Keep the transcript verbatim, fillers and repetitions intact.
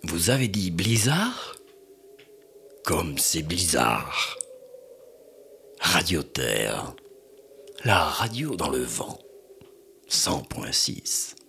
Vous avez dit blizzard? Comme c'est bizarre. Radio Terre, la radio dans le vent, cent point six.